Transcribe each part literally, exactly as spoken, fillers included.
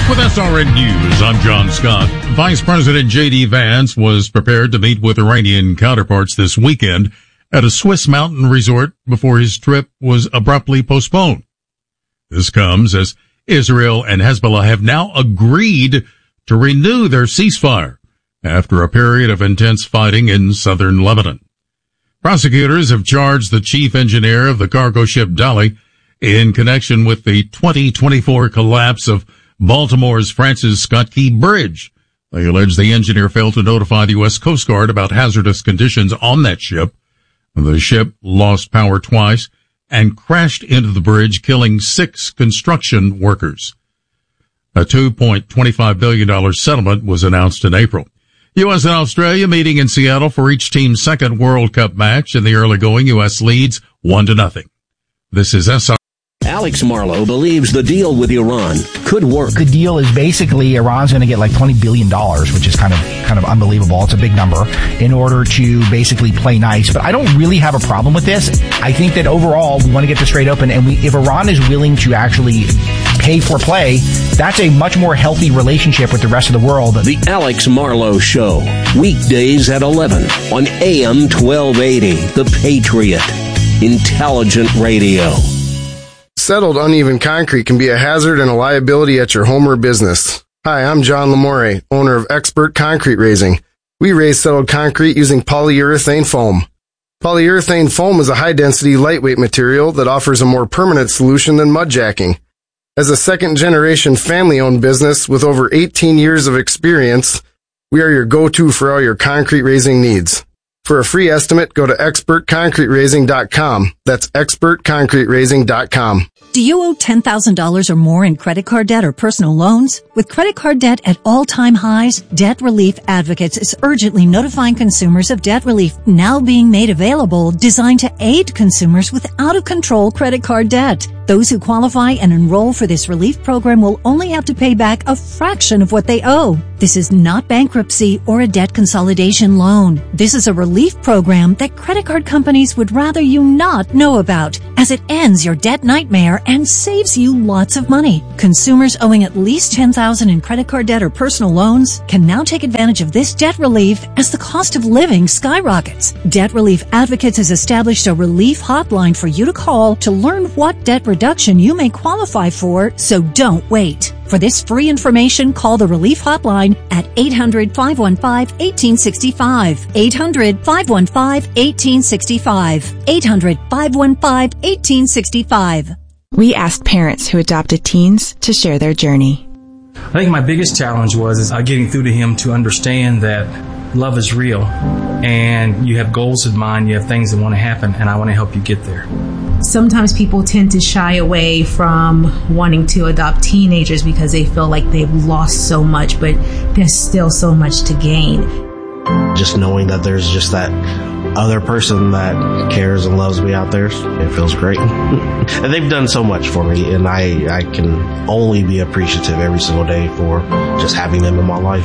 With S R N News, I'm John Scott. Vice President J D Vance was prepared to meet with Iranian counterparts this weekend at a Swiss mountain resort before his trip was abruptly postponed. This comes as Israel and Hezbollah have now agreed to renew their ceasefire after a period of intense fighting in southern Lebanon. Prosecutors have charged the chief engineer of the cargo ship Dali in connection with the twenty twenty-four collapse of Baltimore's Francis Scott Key Bridge. They allege the engineer failed to notify the U S Coast Guard about hazardous conditions on that ship. The ship lost power twice and crashed into the bridge, killing six construction workers. A two point two five billion dollars settlement was announced in April. U S and Australia meeting in Seattle for each team's second World Cup match. In the early going, U S leads one to nothing. This is S R. Alex Marlow believes the deal with Iran could work. The deal is basically Iran's going to get like twenty billion dollars, which is kind of kind of unbelievable. It's a big number, in order to basically play nice. But I don't really have a problem with this. I think that overall we want to get this straight open, and we, if Iran is willing to actually pay for play, that's a much more healthy relationship with the rest of the world. The Alex Marlow Show, weekdays at eleven on A M twelve eighty, The Patriot, intelligent radio. Settled uneven concrete can be a hazard and a liability at your home or business. Hi, I'm John Lamore, owner of Expert Concrete Raising. We raise settled concrete using polyurethane foam. Polyurethane foam is a high-density, lightweight material that offers a more permanent solution than mud jacking. As a second-generation family-owned business with over eighteen years of experience, we are your go-to for all your concrete raising needs. For a free estimate, go to expert concrete raising dot com. That's expert concrete raising dot com. Do you owe ten thousand dollars or more in credit card debt or personal loans? With credit card debt at all-time highs, Debt Relief Advocates is urgently notifying consumers of debt relief now being made available, designed to aid consumers with out-of-control credit card debt. Those who qualify and enroll for this relief program will only have to pay back a fraction of what they owe. This is not bankruptcy or a debt consolidation loan. This is a relief program that credit card companies would rather you not know about, as it ends your debt nightmare and saves you lots of money. Consumers owing at least ten thousand dollars in credit card debt or personal loans can now take advantage of this debt relief as the cost of living skyrockets. Debt Relief Advocates has established a relief hotline for you to call to learn what debt reduction you may qualify for, so don't wait. For this free information, call the Relief Hotline at eight hundred, five one five, one eight six five. eight hundred, five one five, one eight six five. eight hundred, five one five, one eight six five. We asked parents who adopted teens to share their journey. I think my biggest challenge was is, uh, getting through to him to understand that love is real, and you have goals in mind, you have things that want to happen, and I want to help you get there. Sometimes people tend to shy away from wanting to adopt teenagers because they feel like they've lost so much, but there's still so much to gain. Just knowing that there's just that other person that cares and loves me out there, it feels great. And they've done so much for me, and I, I can only be appreciative every single day for just having them in my life.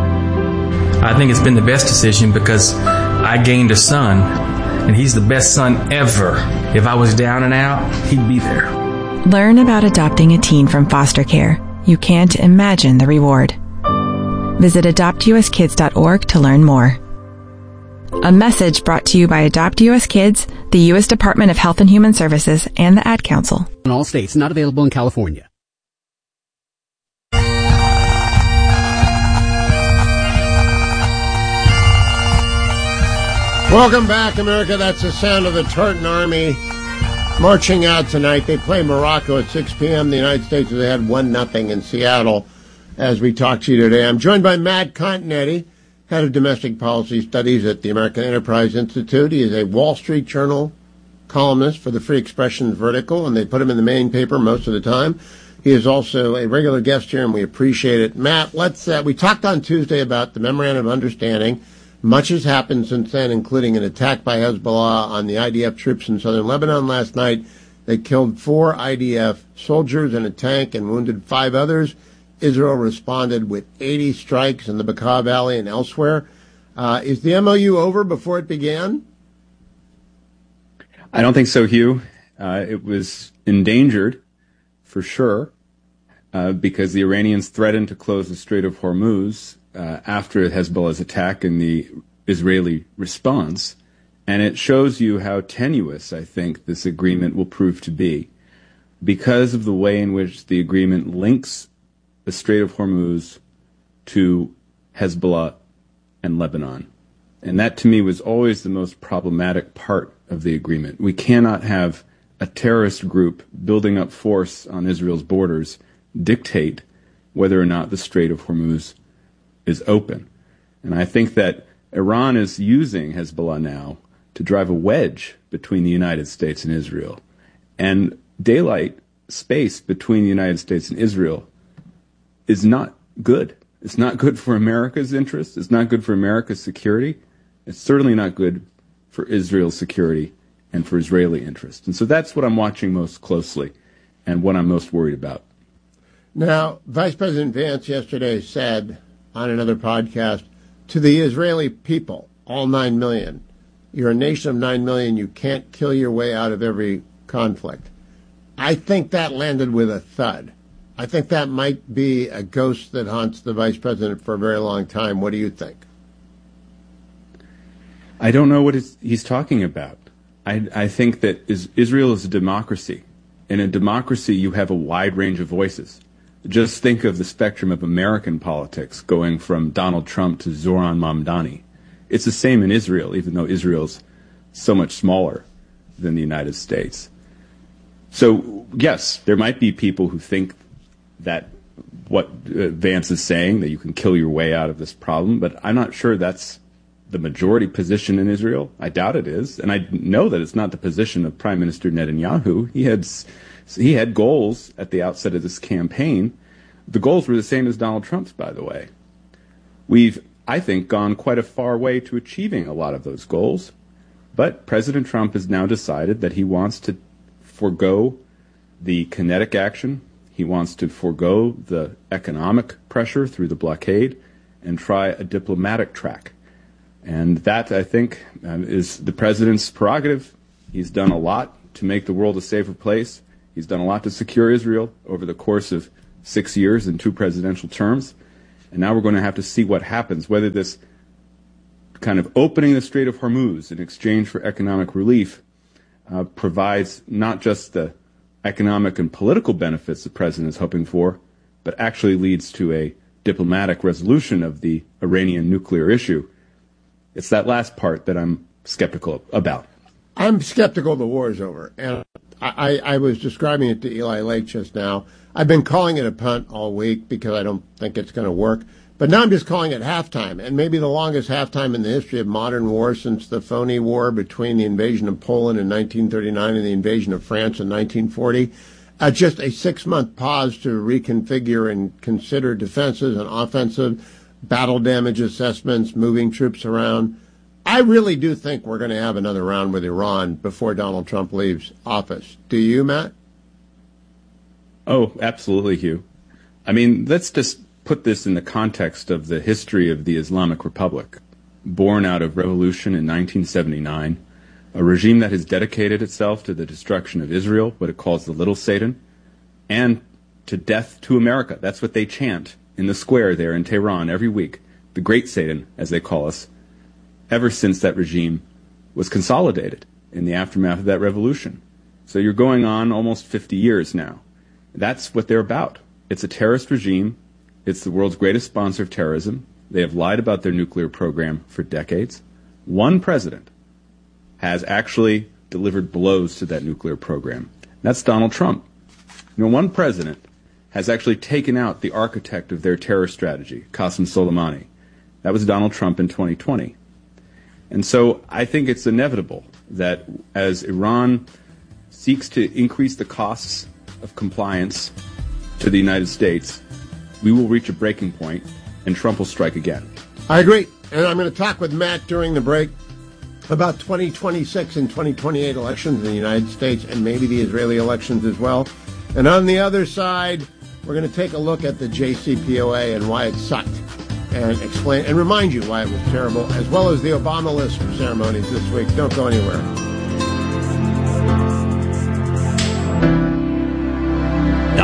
I think it's been the best decision because I gained a son, and he's the best son ever. If I was down and out, he'd be there. Learn about adopting a teen from foster care. You can't imagine the reward. Visit adopt u s kids dot org to learn more. A message brought to you by Adopt U S Kids, the U S Department of Health and Human Services, and the Ad Council. In all states, not available in California. Welcome back, America. That's the sound of the Tartan Army marching out tonight. They play Morocco at six p.m. The United States has had one nothing in Seattle as we talk to you today. I'm joined by Matt Continetti, head of domestic policy studies at the American Enterprise Institute. He is a Wall Street Journal columnist for the Free Expression Vertical, and they put him in the main paper most of the time. He is also a regular guest here, and we appreciate it. Matt, let's. Uh, we talked on Tuesday about the Memorandum of Understanding. Much has happened since then, including an attack by Hezbollah on the I D F troops in southern Lebanon last night. They killed four I D F soldiers in a tank and wounded five others. Israel responded with eighty strikes in the Bekaa Valley and elsewhere. Uh, is the M O U over before it began? I don't think so, Hugh. Uh, it was endangered, for sure. uh, because the Iranians threatened to close the Strait of Hormuz uh, after Hezbollah's attack and the Israeli response. And it shows you how tenuous, I think, this agreement will prove to be because of the way in which the agreement links the Strait of Hormuz to Hezbollah and Lebanon. And that, to me, was always the most problematic part of the agreement. We cannot have a terrorist group building up force on Israel's borders dictate whether or not the Strait of Hormuz is open. And I think that Iran is using Hezbollah now to drive a wedge between the United States and Israel. And daylight space between the United States and Israel is not good. It's not good for America's interests. It's not good for America's security. It's certainly not good for Israel's security and for Israeli interests. And so that's what I'm watching most closely and what I'm most worried about. Now, Vice President Vance yesterday said on another podcast to the Israeli people, all nine million, you're a nation of nine million, you can't kill your way out of every conflict. I think that landed with a thud. I think that might be a ghost that haunts the Vice President for a very long time. What do you think? I don't know what he's talking about. I, I think that is, Israel is a democracy. In a democracy, you have a wide range of voices. Just think of the spectrum of American politics going from Donald Trump to Zoran Mamdani. It's the same in Israel, even though Israel's so much smaller than the United States. So, yes, there might be people who think that what uh, Vance is saying, that you can kill your way out of this problem, but I'm not sure that's the majority position in Israel. I doubt it is, and I know that it's not the position of Prime Minister Netanyahu. He had he had goals at the outset of this campaign. The goals were the same as Donald Trump's, by the way. We've, I think, gone quite a far way to achieving a lot of those goals, but President Trump has now decided that he wants to forego the kinetic action. He wants to forego the economic pressure through the blockade and try a diplomatic track. And that, I think, um, is the president's prerogative. He's done a lot to make the world a safer place. He's done a lot to secure Israel over the course of six years and two presidential terms. And now we're going to have to see what happens, whether this kind of opening the Strait of Hormuz in exchange for economic relief uh, provides not just the economic and political benefits the president is hoping for, but actually leads to a diplomatic resolution of the Iranian nuclear issue. It's that last part that I'm skeptical about. I'm skeptical the war is over. And I, I was describing it to Eli Lake just now. I've been calling it a punt all week because I don't think it's going to work. But now I'm just calling it halftime, and maybe the longest halftime in the history of modern war since the phony war between the invasion of Poland in nineteen thirty-nine and the invasion of France in nineteen forty. Uh, just a six-month pause to reconfigure and consider defensive and offensive, battle damage assessments, moving troops around. I really do think we're going to have another round with Iran before Donald Trump leaves office. Do you, Matt? Oh, absolutely, Hugh. I mean, let's just put this in the context of the history of the Islamic Republic, born out of revolution in nineteen seventy-nine, a regime that has dedicated itself to the destruction of Israel, what it calls the Little Satan, and to death to America. That's what they chant in the square there in Tehran every week, the Great Satan, as they call us, ever since that regime was consolidated in the aftermath of that revolution. So you're going on almost fifty years now. That's what they're about. It's a terrorist regime. It's the world's greatest sponsor of terrorism. They have lied about their nuclear program for decades. One president has actually delivered blows to that nuclear program. That's Donald Trump. You know, one president has actually taken out the architect of their terror strategy, Qasem Soleimani. That was Donald Trump in twenty twenty. And so I think it's inevitable that as Iran seeks to increase the costs of compliance to the United States, we will reach a breaking point and Trump will strike again. I agree. And I'm going to talk with Matt during the break about twenty twenty-six and twenty twenty-eight elections in the United States and maybe the Israeli elections as well. And on the other side, we're going to take a look at the J C P O A and why it sucked and explain and remind you why it was terrible, as well as the Obama list ceremonies this week. Don't go anywhere.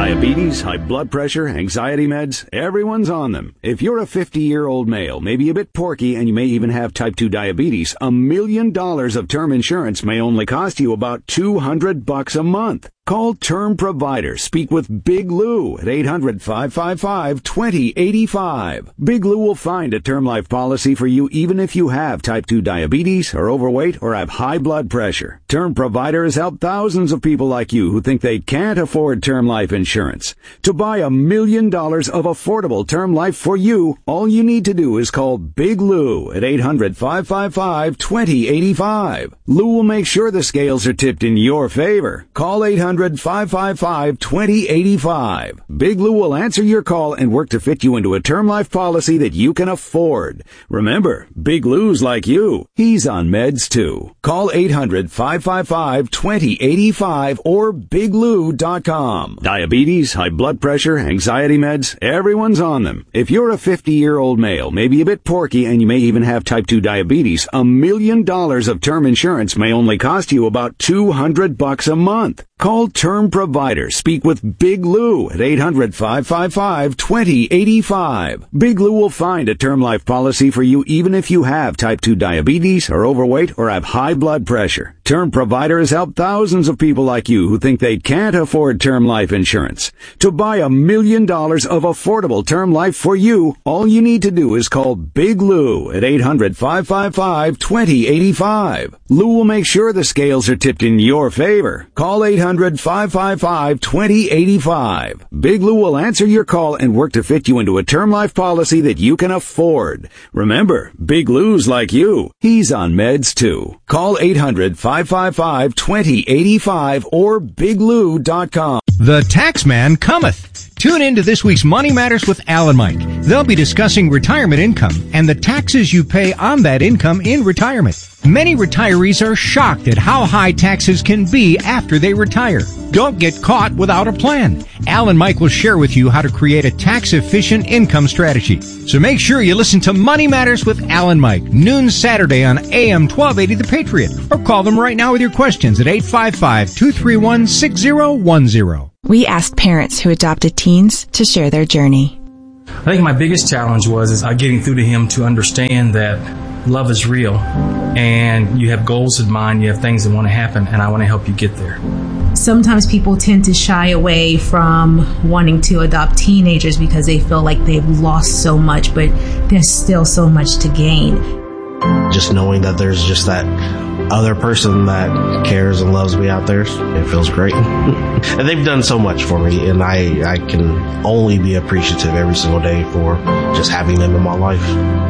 Diabetes, high blood pressure, anxiety meds, everyone's on them. If you're a fifty-year-old male, maybe a bit porky, and you may even have type two diabetes, a million dollars of term insurance may only cost you about two hundred bucks a month. Call Term Provider. Speak with Big Lou at eight hundred, five five five, two zero eight five. Big Lou will find a term life policy for you even if you have type two diabetes, are overweight, or have high blood pressure. Term Provider has helped thousands of people like you who think they can't afford term life insurance. To buy a million dollars of affordable term life for you, all you need to do is call Big Lou at eight hundred, five five five, two zero eight five. Lou will make sure the scales are tipped in your favor. Call eight hundred, five five five, two zero eight five. Big Lou will answer your call and work to fit you into a term life policy that you can afford. Remember, Big Lou's like you. He's on meds too. Call eight hundred, five five five, two zero eight five or big lou dot com. Diabetes, high blood pressure, anxiety meds, everyone's on them. If you're a fifty-year-old male, maybe a bit porky, and you may even have type two diabetes, a million dollars of term insurance may only cost you about two hundred bucks a month. Call Term Provider. Speak with Big Lou at eight hundred, five five five, two zero eight five. Big Lou will find a term life policy for you even if you have type two diabetes, are overweight, or have high blood pressure. Term Provider has helped thousands of people like you who think they can't afford term life insurance. To buy a million dollars of affordable term life for you, all you need to do is call Big Lou at eight hundred, five five five, two zero eight five. Lou will make sure the scales are tipped in your favor. Call eight hundred, five five five, two zero eight five. Big Lou will answer your call and work to fit you into a term life policy that you can afford. Remember, Big Lou's like you. He's on meds too. Call eight hundred, five five five, two zero eight five or big lou dot com. The Taxman cometh. Tune in to this week's Money Matters with Al and Mike. They'll be discussing retirement income and the taxes you pay on that income in retirement. Many retirees are shocked at how high taxes can be after they retire. Don't get caught without a plan. Al and Mike will share with you how to create a tax-efficient income strategy. So make sure you listen to Money Matters with Al and Mike, noon Saturday on A M twelve eighty The Patriot. Or call them right now with your questions at eight five five, two three one, six zero one zero. We asked parents who adopted teens to share their journey. I think my biggest challenge was is uh, getting through to him to understand that love is real and you have goals in mind, you have things that want to happen, and I want to help you get there. Sometimes people tend to shy away from wanting to adopt teenagers because they feel like they've lost so much, but there's still so much to gain. Just knowing that there's just that other person that cares and loves me out there, it feels great. And they've done so much for me, and I, I can only be appreciative every single day for just having them in my life.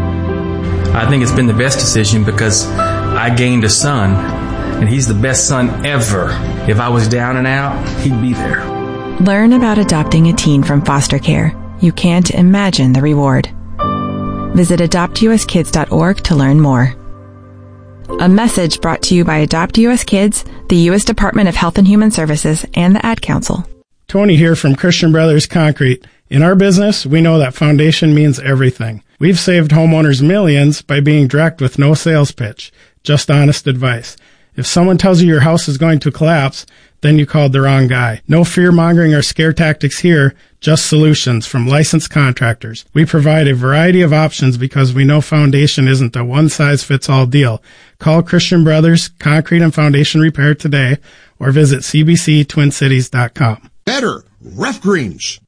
I think it's been the best decision because I gained a son, and he's the best son ever. If I was down and out, he'd be there. Learn about adopting a teen from foster care. You can't imagine the reward. Visit adopt u s kids dot org to learn more. A message brought to you by Adopt U S Kids, the U S Department of Health and Human Services, and the Ad Council. Tony here from Christian Brothers Concrete. In our business, we know that foundation means everything. We've saved homeowners millions by being direct with no sales pitch, just honest advice. If someone tells you your house is going to collapse, then you called the wrong guy. No fear-mongering or scare tactics here, just solutions from licensed contractors. We provide a variety of options because we know foundation isn't a one-size-fits-all deal. Call Christian Brothers Concrete and Foundation Repair today or visit c b c twin cities dot com. Better, Ref Greens.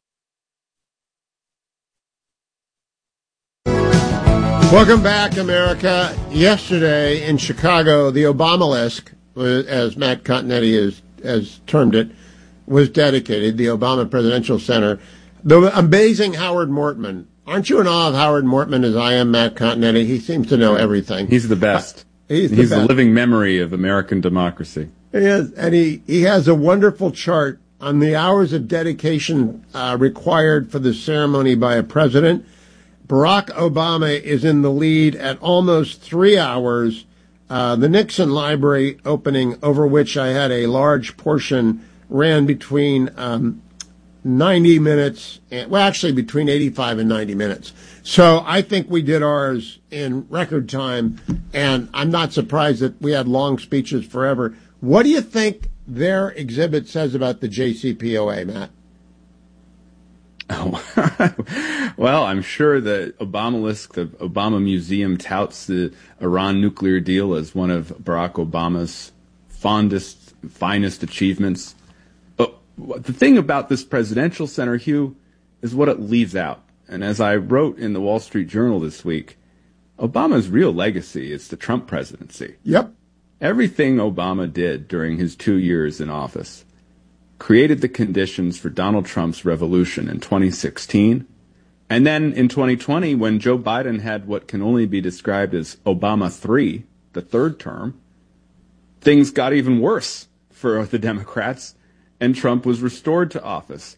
Welcome back, America. Yesterday in Chicago, the Obamalisk, as Matt Continetti has, has termed it, was dedicated, the Obama Presidential Center. The amazing Howard Mortman. Aren't you in awe of Howard Mortman as I am Matt Continetti? He seems to know everything. He's the best. Uh, he's the, he's best. the living memory of American democracy. He is, and he, he has a wonderful chart on the hours of dedication uh, required for the ceremony by a president. Barack Obama is in the lead at almost three hours. Uh, the Nixon Library opening, over which I had a large portion, ran between um, ninety minutes, and, well, actually between eighty-five and ninety minutes. So I think we did ours in record time, and I'm not surprised that we had long speeches forever. What do you think their exhibit says about the J C P O A, Matt? Oh, well, I'm sure the Obamalisk, the Obama Museum, touts the Iran nuclear deal as one of Barack Obama's fondest, finest achievements. But the thing about this presidential center, Hugh, is what it leaves out. And as I wrote in the Wall Street Journal this week, Obama's real legacy is the Trump presidency. Yep. Everything Obama did during his two years in office created the conditions for Donald Trump's revolution in twenty sixteen. And then in twenty twenty, when Joe Biden had what can only be described as Obama three, the third term, things got even worse for the Democrats, and Trump was restored to office.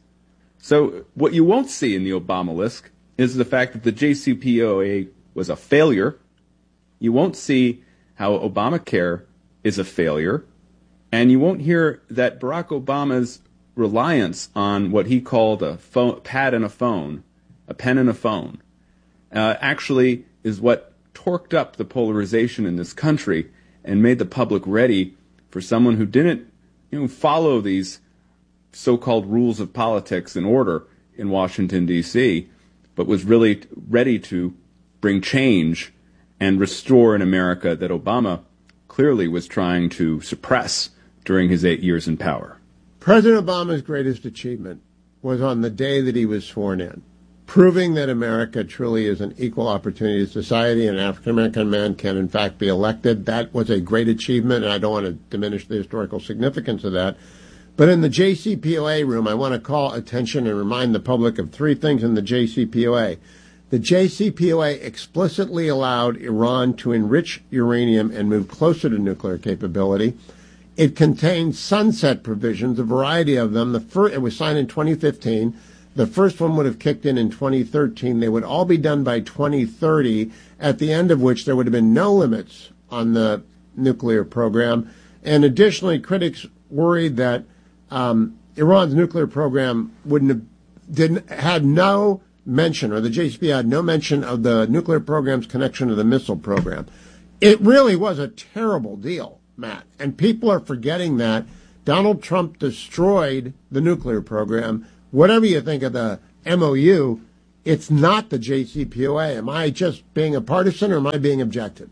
So what you won't see in the Obamalisk is the fact that the J C P O A was a failure. You won't see how Obamacare is a failure. And you won't hear that Barack Obama's reliance on what he called a phone, pad and a phone, a pen and a phone, uh, actually is what torqued up the polarization in this country and made the public ready for someone who didn't, you know, follow these so-called rules of politics and order in Washington, D C, but was really ready to bring change and restore an America that Obama clearly was trying to suppress during his eight years in power. President Obama's greatest achievement was on the day that he was sworn in, proving that America truly is an equal opportunity society and an African-American man can in fact be elected. That was a great achievement, and I don't want to diminish the historical significance of that. But in the J C P O A room, I want to call attention and remind the public of three things in the J C P O A. The J C P O A explicitly allowed Iran to enrich uranium and move closer to nuclear capability. It contained sunset provisions, a variety of them. The first, it was signed in twenty fifteen. The first one would have kicked in in twenty thirteen. They would all be done by twenty thirty, at the end of which there would have been no limits on the nuclear program. And additionally, critics worried that um, Iran's nuclear program wouldn't have, didn't, had no mention, or the J C P O A had no mention of the nuclear program's connection to the missile program. It really was a terrible deal, Matt. And people are forgetting that Donald Trump destroyed the nuclear program. Whatever you think of the M O U, it's not the J C P O A. Am I just being a partisan, or am I being objective?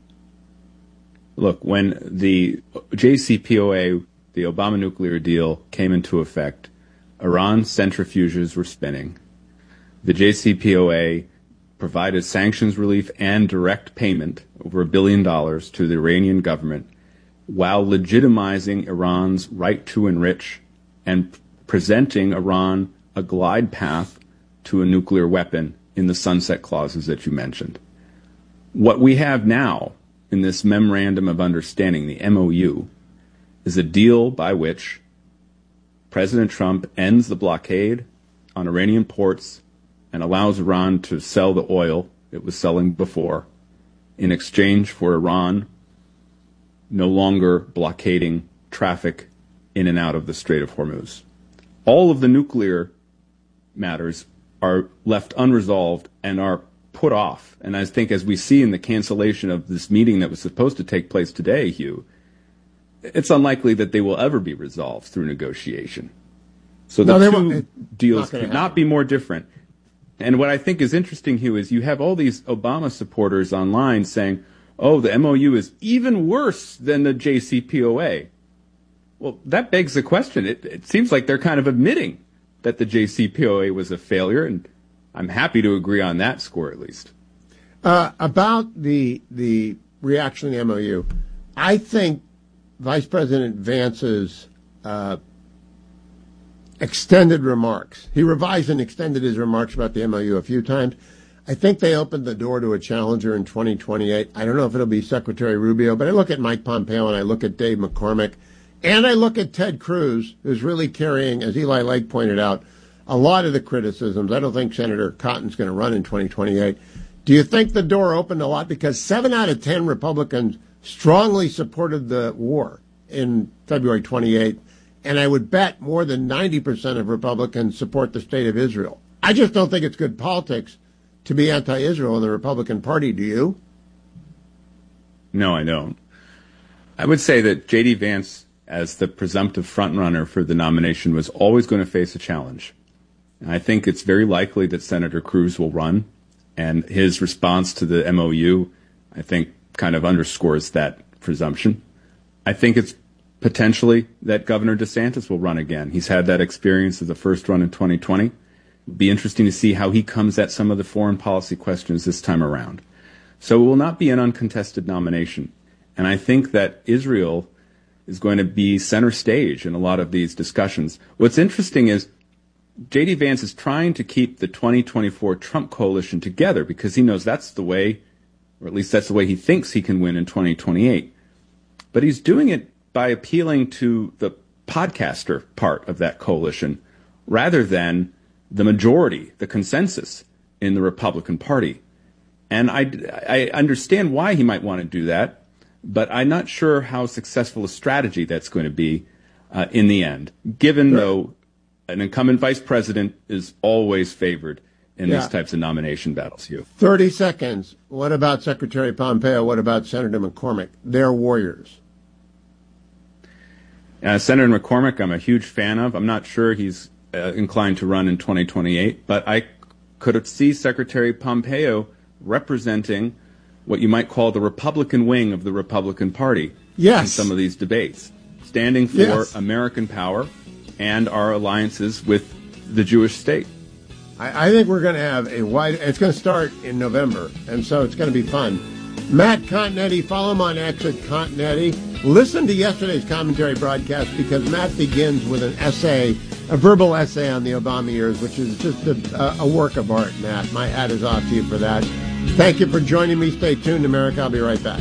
Look, when the J C P O A, the Obama nuclear deal, came into effect, Iran's centrifuges were spinning. The J C P O A provided sanctions relief and direct payment, over a billion dollars, to the Iranian government, while legitimizing Iran's right to enrich and presenting Iran a glide path to a nuclear weapon in the sunset clauses that you mentioned. What we have now in this Memorandum of Understanding, the M O U, is a deal by which President Trump ends the blockade on Iranian ports and allows Iran to sell the oil it was selling before, in exchange for Iran no longer blockading traffic in and out of the Strait of Hormuz. All of the nuclear matters are left unresolved and are put off. And I think, as we see in the cancellation of this meeting that was supposed to take place today, Hugh, it's unlikely that they will ever be resolved through negotiation. So the no, two deals could not be more different. And what I think is interesting, Hugh, is you have all these Obama supporters online saying, oh, the M O U is even worse than the J C P O A. Well, that begs the question. It, it seems like they're kind of admitting that the J C P O A was a failure, and I'm happy to agree on that score at least. Uh, about the the reaction to the M O U, I think Vice President Vance's uh, extended remarks, he revised and extended his remarks about the M O U a few times. I think they opened the door to a challenger in twenty twenty-eight. I don't know if it'll be Secretary Rubio, but I look at Mike Pompeo and I look at Dave McCormick, and I look at Ted Cruz, who's really carrying, as Eli Lake pointed out, a lot of the criticisms. I don't think Senator Cotton's going to run in twenty twenty-eight. Do you think the door opened a lot? Because seven out of ten Republicans strongly supported the war in February twenty-eighth, and I would bet more than ninety percent of Republicans support the state of Israel. I just don't think it's good politics to be anti-Israel in the Republican Party. Do you? No, I don't. I would say that J D. Vance, as the presumptive frontrunner for the nomination, was always going to face a challenge. I think it's very likely that Senator Cruz will run, and his response to the M O U, I think, kind of underscores that presumption. I think it's potentially that Governor DeSantis will run again. He's had that experience of the first run in twenty twenty. It'll be interesting to see how he comes at some of the foreign policy questions this time around. So it will not be an uncontested nomination. And I think that Israel is going to be center stage in a lot of these discussions. What's interesting is J D. Vance is trying to keep the twenty twenty-four Trump coalition together because he knows that's the way, or at least that's the way he thinks he can win in twenty twenty-eight. But he's doing it by appealing to the podcaster part of that coalition rather than the majority, the consensus in the Republican Party. And I, I understand why he might want to do that, but I'm not sure how successful a strategy that's going to be uh, in the end, given, sure. though, an incumbent vice president is always favored in yeah. these types of nomination battles, Hugh. thirty seconds. What about Secretary Pompeo? What about Senator McCormick? They're warriors. Uh, Senator McCormick, I'm a huge fan of. I'm not sure he's uh, inclined to run in twenty twenty-eight, but I could see Secretary Pompeo representing what you might call the Republican wing of the Republican Party yes. in some of these debates, standing for yes. American power and our alliances with the Jewish state. I, I think we're going to have a wide... It's going to start in November, and so it's going to be fun. Matt Continetti, follow him on X at Continetti. Listen to yesterday's commentary broadcast because Matt begins with an essay, a verbal essay on the Obama years, which is just a, a work of art, Matt. My hat is off to you for that. Thank you for joining me. Stay tuned, America. I'll be right back.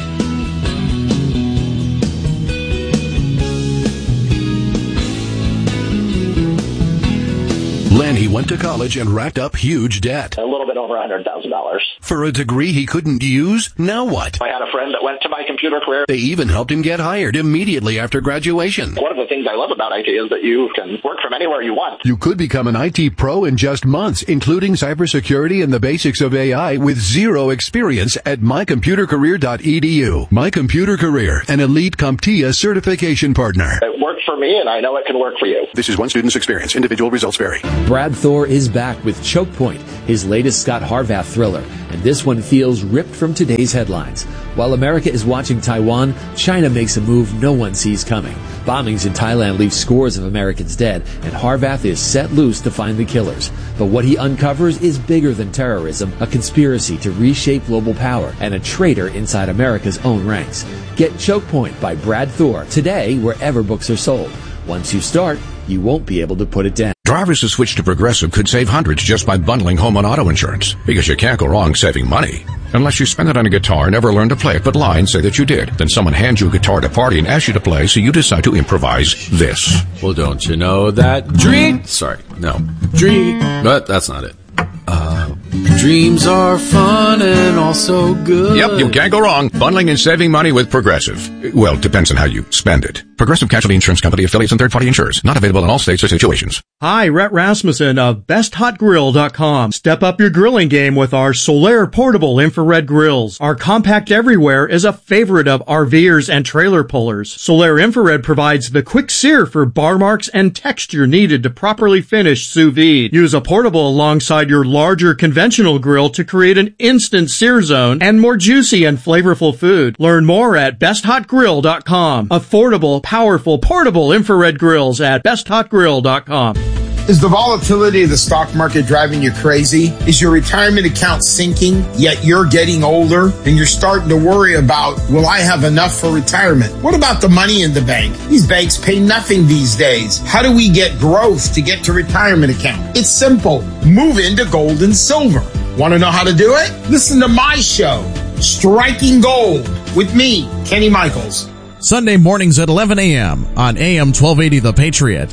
Lenny went to college and racked up huge debt. A little bit over one hundred thousand dollars. For a degree he couldn't use? Now what? I had a friend that went to My Computer Career. They even helped him get hired immediately after graduation. One of the things I love about I T is that you can work from anywhere you want. You could become an I T pro in just months, including cybersecurity and the basics of A I with zero experience at my computer career dot e d u. My Computer Career, an elite CompTIA certification partner. It worked for me, and I know it can work for you. This is one student's experience. Individual results vary. Brad Thor is back with Choke Point, his latest Scott Harvath thriller, and this one feels ripped from today's headlines. While America is watching Taiwan, China makes a move no one sees coming. Bombings in Thailand leave scores of Americans dead, and Harvath is set loose to find the killers. But what he uncovers is bigger than terrorism, a conspiracy to reshape global power, and a traitor inside America's own ranks. Get Choke Point by Brad Thor today wherever books are sold. Once you start, you won't be able to put it down. Drivers who switch to Progressive could save hundreds just by bundling home and auto insurance, because you can't go wrong saving money. Unless you spend it on a guitar and never learn to play it but lie and say that you did. Then someone hands you a guitar at a party and asks you to play, so you decide to improvise this. Well, don't you know that dream... Sorry, no. Dream... But that's not it. Uh, dreams are fun and also good. Yep, you can't go wrong. Bundling and saving money with Progressive. Well, depends on how you spend it. Progressive Casualty Insurance Company, affiliates, and third-party insurers. Not available in all states or situations. Hi, Rhett Rasmussen of best hot grill dot com. Step up your grilling game with our Solaire portable infrared grills. Our compact everywhere is a favorite of RVers and trailer pullers. Solaire infrared provides the quick sear for bar marks and texture needed to properly finish sous vide. Use a portable alongside your larger conventional grill to create an instant sear zone and more juicy and flavorful food. Learn more at best hot grill dot com. Affordable, powerful, portable infrared grills at best hot grill dot com. Is the volatility of the stock market driving you crazy? Is your retirement account sinking, yet you're getting older and you're starting to worry about, will I have enough for retirement? What about the money in the bank? These banks pay nothing these days. How do we get growth to get to retirement account? It's simple. Move into gold and silver. Want to know how to do it? Listen to my show, Striking Gold, with me, Kenny Michaels. Sunday mornings at eleven a.m. on A M twelve eighty The Patriot.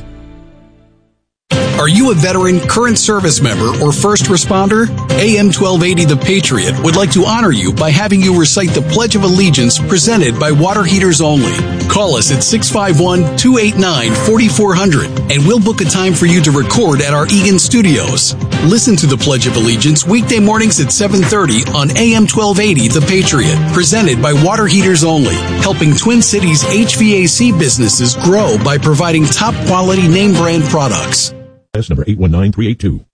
Are you a veteran, current service member, or first responder? A M twelve eighty The Patriot would like to honor you by having you recite the Pledge of Allegiance presented by Water Heaters Only. Call us at six five one, two eight nine, four four zero zero and we'll book a time for you to record at our Eagan studios. Listen to the Pledge of Allegiance weekday mornings at seven thirty on A M twelve eighty The Patriot, presented by Water Heaters Only, helping Twin Cities H V A C businesses grow by providing top quality name brand products. S number eight one nine three eight two.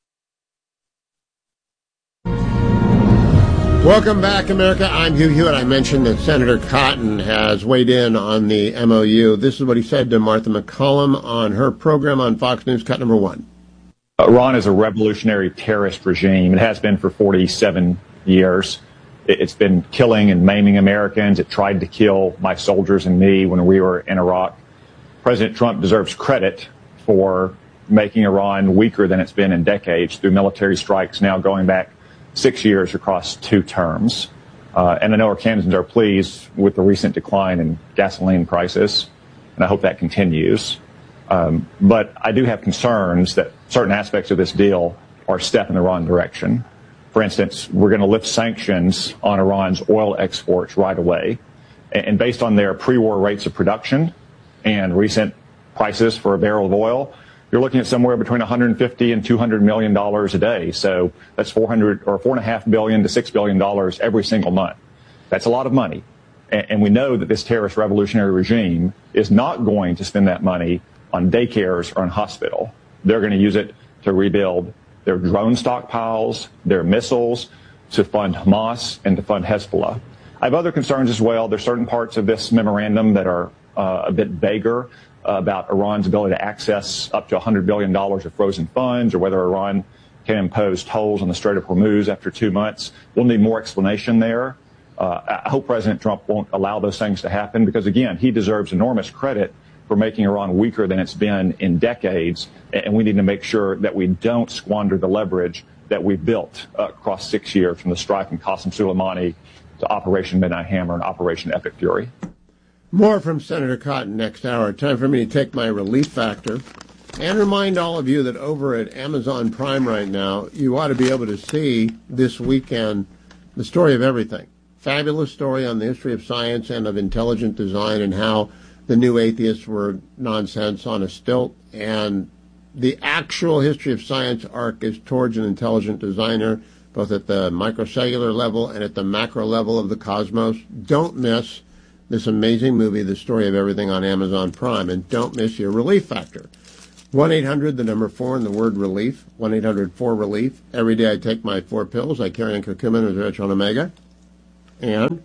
Welcome back, America. I'm Hugh Hewitt. I mentioned that Senator Cotton has weighed in on the M O U. This is what he said to Martha McCollum on her program on Fox News, cut number one. Iran is a revolutionary terrorist regime. It has been for forty-seven years. It's been killing and maiming Americans. It tried to kill my soldiers and me when we were in Iraq. President Trump deserves credit for making Iran weaker than it's been in decades through military strikes now going back six years across two terms. Uh, and I know Arkansans are pleased with the recent decline in gasoline prices, and I hope that continues. Um, but I do have concerns that certain aspects of this deal are a step in the wrong direction. For instance, we're going to lift sanctions on Iran's oil exports right away. And based on their pre-war rates of production and recent prices for a barrel of oil, you're looking at somewhere between one hundred fifty and two hundred million dollars a day. So that's four hundred or four and a half billion to six billion dollars every single month. That's a lot of money. And we know that this terrorist revolutionary regime is not going to spend that money on daycares or on hospital. They're going to use it to rebuild their drone stockpiles, their missiles, to fund Hamas and to fund Hezbollah. I have other concerns as well. There's certain parts of this memorandum that are uh, a bit vaguer about Iran's ability to access up to one hundred billion dollars of frozen funds, or whether Iran can impose tolls on the Strait of Hormuz after two months. We'll need more explanation there. Uh, I hope President Trump won't allow those things to happen because, again, he deserves enormous credit for making Iran weaker than it's been in decades, and we need to make sure that we don't squander the leverage that we built uh, across six years from the strike in Qasem Soleimani to Operation Midnight Hammer and Operation Epic Fury. More from Senator Cotton next hour. Time for me to take my relief factor and remind all of you that over at Amazon Prime right now, you ought to be able to see this weekend The Story of Everything. Fabulous story on the history of science and of intelligent design and how the new atheists were nonsense on a stilt. And the actual history of science arc is towards an intelligent designer, both at the microcellular level and at the macro level of the cosmos. Don't miss this amazing movie, The Story of Everything, on Amazon Prime. And don't miss your relief factor. one eight hundred, the number four, and the word relief. one eight hundred four relief. Every day I take my four pills. I carry on curcumin and resveratrol omega. And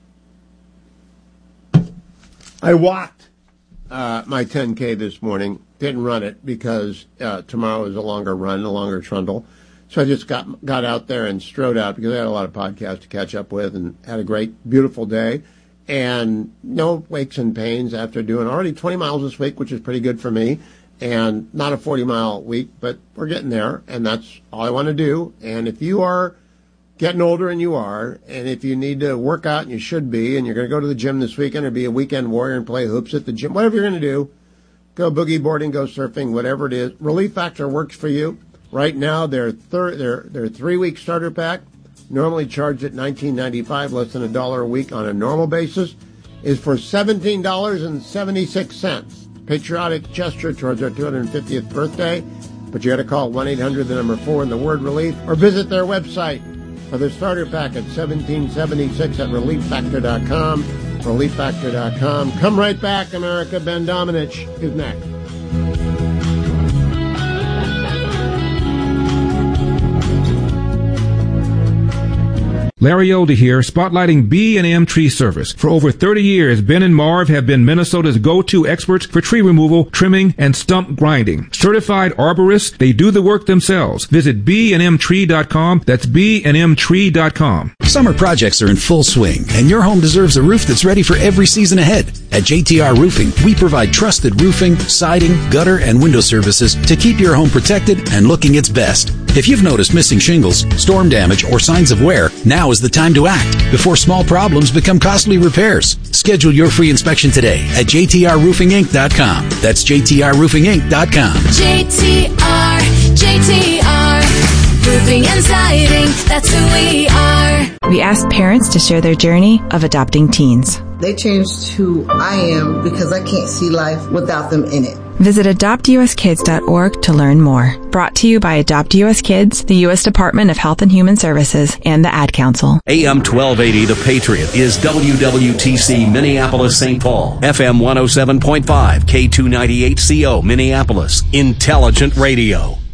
I walked uh, my ten K this morning. Didn't run it because uh, tomorrow is a longer run, a longer trundle. So I just got got out there and strode out because I had a lot of podcasts to catch up with and had a great, beautiful day. And no aches and pains after doing already twenty miles this week, which is pretty good for me. And not a forty-mile week, but we're getting there. And that's all I want to do. And if you are getting older, and you are, and if you need to work out, and you should be, and you're going to go to the gym this weekend or be a weekend warrior and play hoops at the gym, whatever you're going to do, go boogie boarding, go surfing, whatever it is. Relief Factor works for you. Right now, their thir- their their three-week starter pack, normally charged at nineteen ninety-five dollars, less than a dollar a week on a normal basis, is for seventeen dollars and seventy-six cents. Patriotic gesture towards our two hundred fiftieth birthday. But you got to call one eight hundred, the number four, and the word relief, or visit their website for their starter pack at seventeen seventy-six at relief factor dot com. relief factor dot com. Come right back, America. Ben Domenech is next. Larry Older here, spotlighting B and M Tree Service. For over thirty years, Ben and Marv have been Minnesota's go-to experts for tree removal, trimming, and stump grinding. Certified arborists, they do the work themselves. Visit B and M tree dot com. That's B and M tree dot com. Summer projects are in full swing, and your home deserves a roof that's ready for every season ahead. At J T R Roofing, we provide trusted roofing, siding, gutter, and window services to keep your home protected and looking its best. If you've noticed missing shingles, storm damage, or signs of wear, now is the time to act before small problems become costly repairs. Schedule your free inspection today at J T R roofing inc dot com. That's J T R roofing inc dot com. J T R, J T R, roofing and siding, that's who we are. We asked parents to share their journey of adopting teens. They changed who I am because I can't see life without them in it. Visit adopt u s kids dot org to learn more. Brought to you by Adopt U S Kids, the U S Department of Health and Human Services, and the Ad Council. A M twelve eighty The Patriot is W W T C Minneapolis Saint Paul. F M one oh seven point five, K two ninety-eight C O Minneapolis. Intelligent Radio.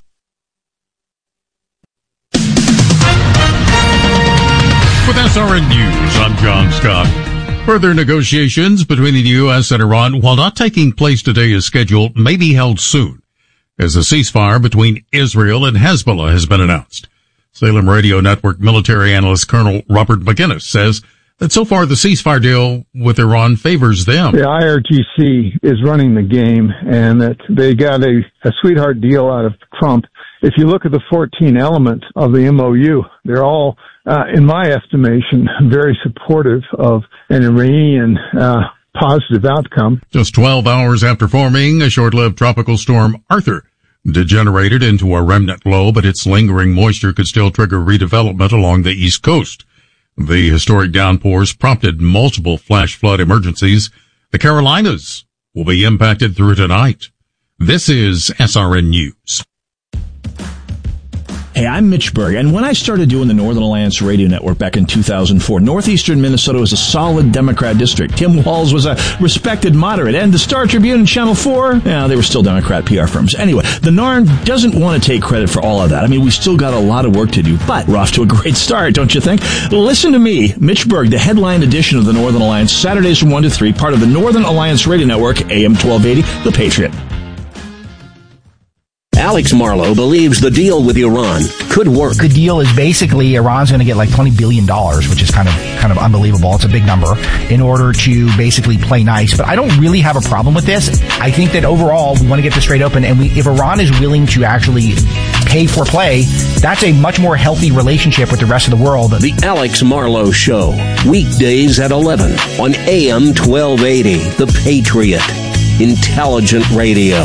With S R N News, I'm John Scott. Further negotiations between the U S and Iran, while not taking place today as scheduled, may be held soon, as a ceasefire between Israel and Hezbollah has been announced. Salem Radio Network military analyst Colonel Robert McGinnis says that so far the ceasefire deal with Iran favors them. The I R G C is running the game, and that they got a, a sweetheart deal out of Trump. If you look at the fourteen elements of the M O U, they're all, uh, in my estimation, very supportive of an Iranian uh, positive outcome. Just twelve hours after forming, a short-lived tropical storm, Arthur, degenerated into a remnant low, but its lingering moisture could still trigger redevelopment along the East Coast. The historic downpours prompted multiple flash flood emergencies. The Carolinas will be impacted through tonight. This is S R N News. Hey, I'm Mitch Berg, and when I started doing the Northern Alliance Radio Network back in two thousand four, northeastern Minnesota was a solid Democrat district. Tim Walz was a respected moderate, and the Star Tribune and Channel four, yeah, they were still Democrat P R firms. Anyway, the N A R N doesn't want to take credit for all of that. I mean, we've still got a lot of work to do, but we're off to a great start, don't you think? Listen to me, Mitch Berg, the headline edition of the Northern Alliance, Saturdays from one to three, part of the Northern Alliance Radio Network, A M twelve eighty, The Patriot. Alex Marlowe believes the deal with Iran could work. The deal is basically Iran's going to get like twenty billion dollars, which is kind of kind of unbelievable. It's a big number in order to basically play nice. But I don't really have a problem with this. I think that overall we want to get this straight open. And we, if Iran is willing to actually pay for play, that's a much more healthy relationship with the rest of the world. The Alex Marlowe Show, weekdays at eleven on A M twelve eighty, The Patriot. Intelligent radio.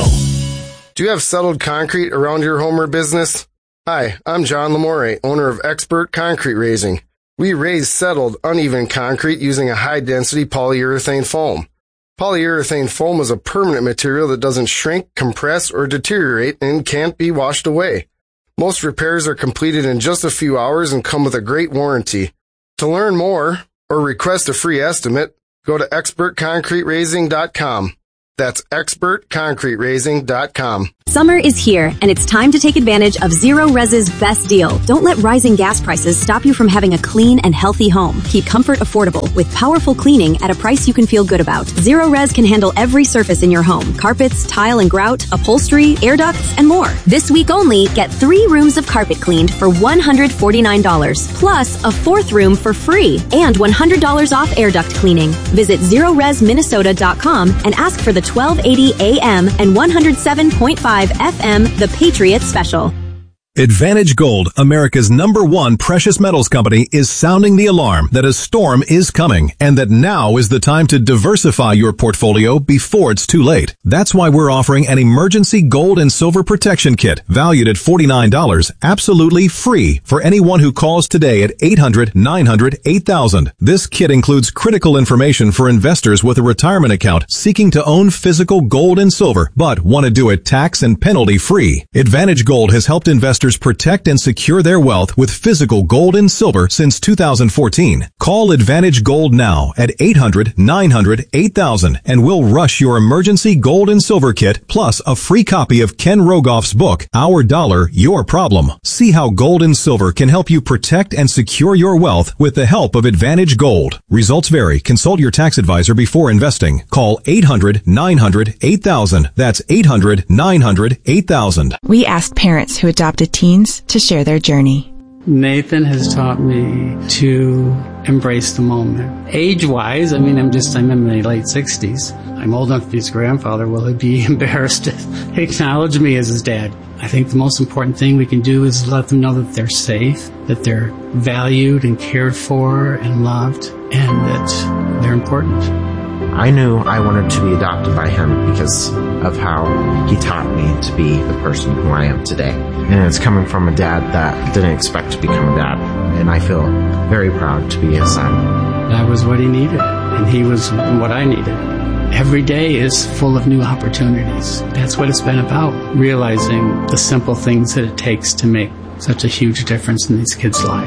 Do you have settled concrete around your home or business? Hi, I'm John Lamore, owner of Expert Concrete Raising. We raise settled, uneven concrete using a high-density polyurethane foam. Polyurethane foam is a permanent material that doesn't shrink, compress, or deteriorate and can't be washed away. Most repairs are completed in just a few hours and come with a great warranty. To learn more or request a free estimate, go to expert concrete raising dot com. That's expert concrete raising dot com. Summer is here, and it's time to take advantage of Zero Res's best deal. Don't let rising gas prices stop you from having a clean and healthy home. Keep comfort affordable with powerful cleaning at a price you can feel good about. Zero Res can handle every surface in your home: carpets, tile and grout, upholstery, air ducts, and more. This week only, get three rooms of carpet cleaned for one hundred forty-nine dollars, plus a fourth room for free, and one hundred dollars off air duct cleaning. Visit zero res minnesota dot com and ask for the twelve eighty A M and one oh seven point five F M The Patriot Special. Advantage Gold, America's number one precious metals company, is sounding the alarm that a storm is coming and that now is the time to diversify your portfolio before it's too late. That's why we're offering an emergency gold and silver protection kit valued at forty-nine dollars, absolutely free for anyone who calls today at eight hundred nine hundred eight thousand. This kit includes critical information for investors with a retirement account seeking to own physical gold and silver but want to do it tax and penalty free. Advantage Gold has helped investors protect and secure their wealth with physical gold and silver since two thousand fourteen. Call Advantage Gold now at eight hundred nine hundred eight thousand and we'll rush your emergency gold and silver kit plus a free copy of Ken Rogoff's book, Our Dollar, Your Problem. See how gold and silver can help you protect and secure your wealth with the help of Advantage Gold. Results vary. Consult your tax advisor before investing. Call eight hundred nine hundred eight thousand. That's eight hundred nine hundred eight thousand. We asked parents who adopted teens to share their journey. Nathan has taught me to embrace the moment. Age-wise, I mean, I'm just, I'm in my late sixties. I'm old enough to be his grandfather. Will he be embarrassed to acknowledge me as his dad? I think the most important thing we can do is let them know that they're safe, that they're valued and cared for and loved, and that they're important. I knew I wanted to be adopted by him because of how he taught me to be the person who I am today. And it's coming from a dad that didn't expect to become a dad. And I feel very proud to be his son. That was what he needed, and he was what I needed. Every day is full of new opportunities. That's what it's been about, realizing the simple things that it takes to make such a huge difference in these kids' lives.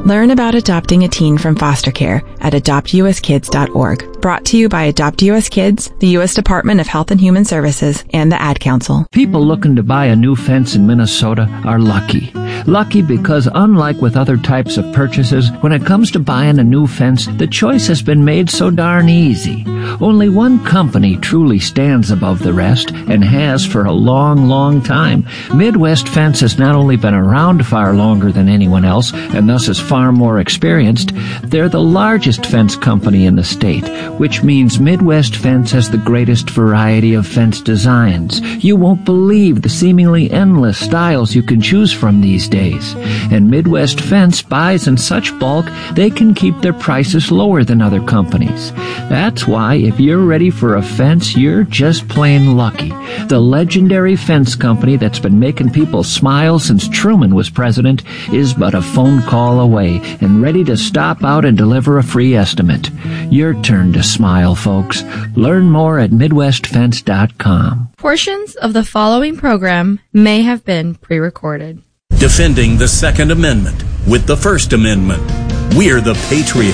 Learn about adopting a teen from foster care at adopt u s kids dot org. Brought to you by Adopt U S Kids, the U S Department of Health and Human Services, and the Ad Council. People looking to buy a new fence in Minnesota are lucky. Lucky because unlike with other types of purchases, when it comes to buying a new fence, the choice has been made so darn easy. Only one company truly stands above the rest and has for a long, long time. Midwest Fence has not only been around far longer than anyone else and thus is far more experienced, they're the largest fence company in the state, which means Midwest Fence has the greatest variety of fence designs. You won't believe the seemingly endless styles you can choose from these days. And Midwest Fence buys in such bulk, they can keep their prices lower than other companies. That's why if you're ready for a fence, you're just plain lucky. The legendary fence company that's been making people smile since Truman was president is but a phone call away and ready to stop out and deliver a free estimate. Your turn to smile, folks. Learn more at midwest fence dot com. Portions of the following program may have been pre-recorded. Defending the Second Amendment with the First Amendment. We're the Patriot.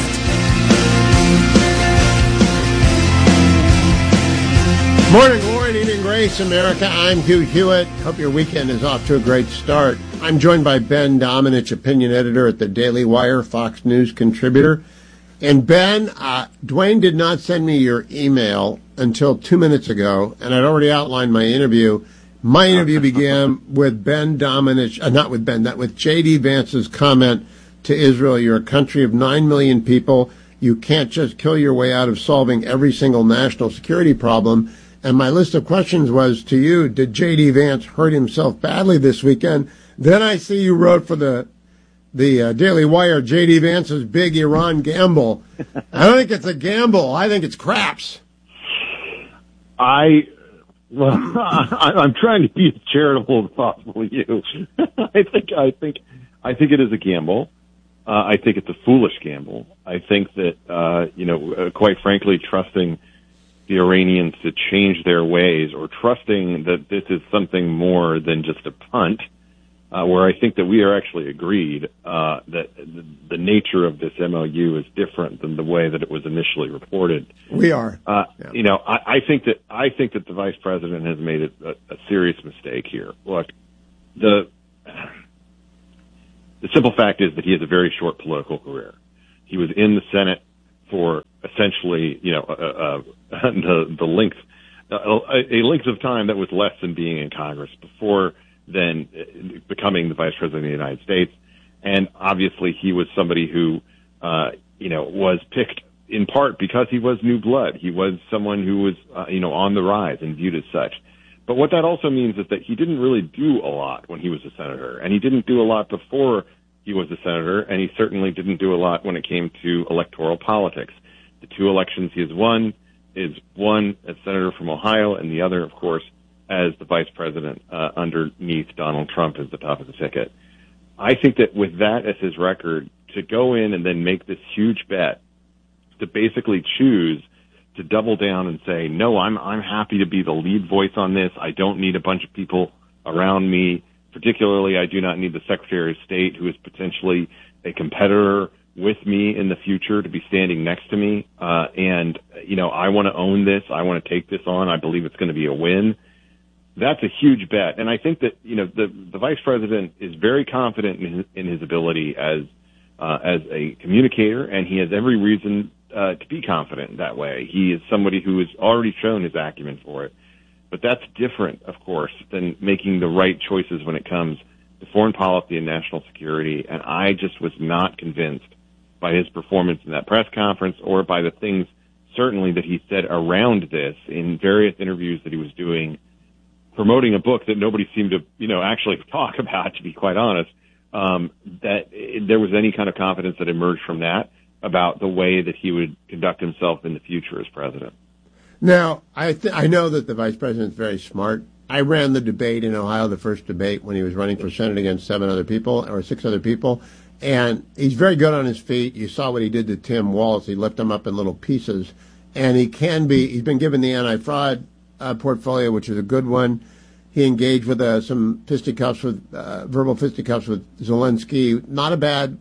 Morning, glory, evening, grace, America. I'm Hugh Hewitt. Hope your weekend is off to a great start. I'm joined by Ben Domenech, opinion editor at the Daily Wire, Fox News contributor. And Ben, uh, Dwayne did not send me your email until two minutes ago, and I'd already outlined my interview. My interview began with Ben Domenech, uh, not with Ben, that with J D. Vance's comment to Israel, you're a country of nine million people. You can't just kill your way out of solving every single national security problem. And my list of questions was to you, did J D. Vance hurt himself badly this weekend? Then I see you wrote for the the uh, Daily Wire, J D. Vance's big Iran gamble. I don't think it's a gamble. I think it's craps. I, well, I, I'm trying to be as charitable as possible. You, I think, I think, I think it is a gamble. Uh, I think it's a foolish gamble. I think that, uh, you know, uh, quite frankly, trusting the Iranians to change their ways or trusting that this is something more than just a punt, uh, where I think that we are actually agreed uh, that the, the nature of this M O U is different than the way that it was initially reported. We are. Uh, yeah. You know, I, I think that I think that the vice president has made a, a serious mistake here. Look, the the simple fact is that he has a very short political career. He was in the Senate for essentially, you know, uh, uh, the, the length, uh, a length of time that was less than being in Congress before then becoming the vice president of the United States. And obviously he was somebody who, uh, you know, was picked in part because he was new blood. He was someone who was, uh, you know, on the rise and viewed as such. But what that also means is that he didn't really do a lot when he was a senator, and he didn't do a lot before he was a senator, and he certainly didn't do a lot when it came to electoral politics. The two elections he has won is one as senator from Ohio, and the other, of course, as the vice president uh, underneath Donald Trump as the top of the ticket. I think that with that as his record, to go in and then make this huge bet, to basically choose to double down and say, no, I'm I'm happy to be the lead voice on this. I don't need a bunch of people around me. Particularly, I do not need the Secretary of State, who is potentially a competitor with me in the future, to be standing next to me. Uh, and, you know, I want to own this. I want to take this on. I believe it's going to be a win. That's a huge bet. And I think that, you know, the, the vice president is very confident in his, in his ability as, uh, as a communicator, and he has every reason, uh, to be confident that way. He is somebody who has already shown his acumen for it. But that's different, of course, than making the right choices when it comes to foreign policy and national security. And I just was not convinced by his performance in that press conference or by the things certainly that he said around this in various interviews that he was doing, promoting a book that nobody seemed to, you know, actually talk about, to be quite honest, um, that it, there was any kind of confidence that emerged from that about the way that he would conduct himself in the future as president. Now, I th- I know that the vice president is very smart. I ran the debate in Ohio, the first debate, when he was running for Senate against seven other people, or six other people, and he's very good on his feet. You saw what he did to Tim Walz. He lifted him up in little pieces, and he can be, he's been given the anti-fraud uh, portfolio, which is a good one. He engaged with uh, some fisticuffs with, uh, verbal fisticuffs with Zelensky. Not a bad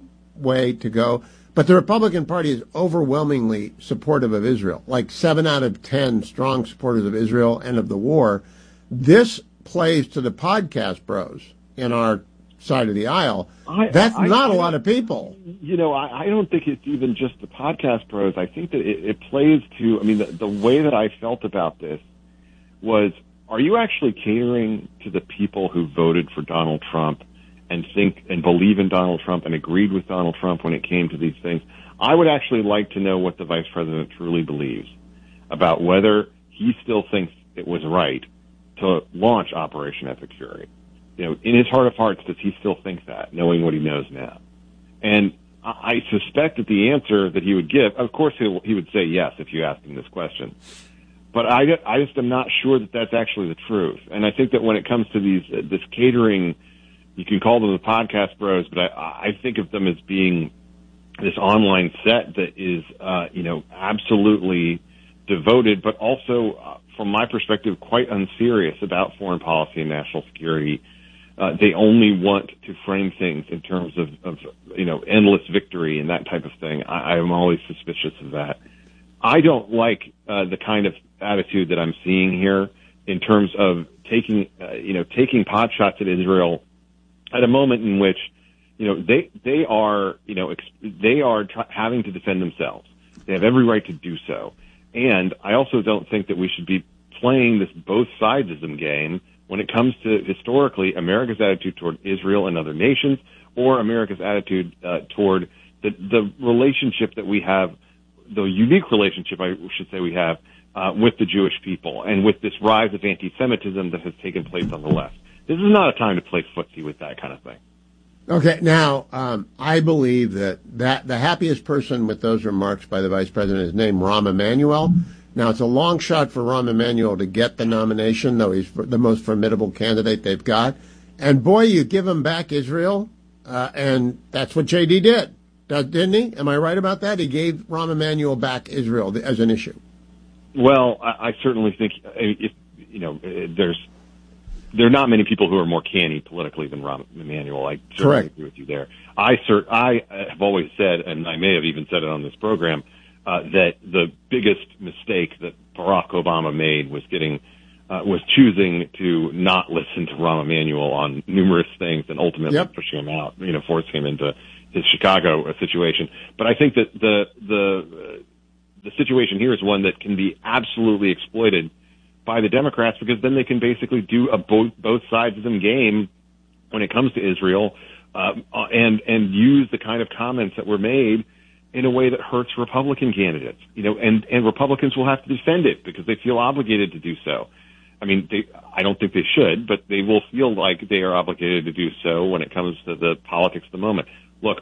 way to go. But the Republican Party is overwhelmingly supportive of Israel, like seven out of ten strong supporters of Israel and of the war. This plays to the podcast bros in our side of the aisle. I, That's I, not I, a lot of people. You know, I, I don't think it's even just the podcast bros. I think that it, it plays to, I mean, the, the way that I felt about this was, are you actually catering to the people who voted for Donald Trump and think and believe in Donald Trump and agreed with Donald Trump when it came to these things? I would actually like to know what the vice president truly believes about whether he still thinks it was right to launch Operation Epic Fury. You know, in his heart of hearts, does he still think that, knowing what he knows now? And I suspect that the answer that he would give, of course, he he would say yes if you asked him this question. But I, I just am not sure that that's actually the truth. And I think that when it comes to these uh, this catering, you can call them the podcast bros, but I, I think of them as being this online set that is, uh, you know, absolutely devoted, but also, uh, from my perspective, quite unserious about foreign policy and national security. Uh, they only want to frame things in terms of, of, you know, endless victory and that type of thing. I, I'm always suspicious of that. I don't like uh, the kind of attitude that I'm seeing here in terms of taking, uh, you know, taking pot shots at Israel at a moment in which, you know, they they are, you know, ex- they are tr- having to defend themselves. They have every right to do so. And I also don't think that we should be playing this both sidesism game when it comes to, historically, America's attitude toward Israel and other nations, or America's attitude uh, toward the, the relationship that we have, the unique relationship, I should say, we have uh, with the Jewish people and with this rise of anti-Semitism that has taken place on the left. This is not a time to play footsie with that kind of thing. Okay, now, um, I believe that, that the happiest person with those remarks by the vice president is named Rahm Emanuel. Now, it's a long shot for Rahm Emanuel to get the nomination, though he's the most formidable candidate they've got. And boy, you give him back Israel, uh, and that's what J D did, didn't he? Am I right about that? He gave Rahm Emanuel back Israel as an issue. Well, I, I certainly think, if, you know, there's there are not many people who are more canny politically than Rahm Emanuel. I certainly Correct. agree with you there. I cert, I have always said, and I may have even said it on this program, uh, that the biggest mistake that Barack Obama made was getting, uh, was choosing to not listen to Rahm Emanuel on numerous things and ultimately Yep. pushing him out, you know, forcing him into his Chicago situation. But I think that the, the, uh, the situation here is one that can be absolutely exploited by the Democrats, because then they can basically do a both both sides of them game when it comes to Israel, um, uh, and and use the kind of comments that were made in a way that hurts Republican candidates. You know, and and Republicans will have to defend it because they feel obligated to do so. I mean, they, I don't think they should, but they will feel like they are obligated to do so when it comes to the politics of the moment. Look,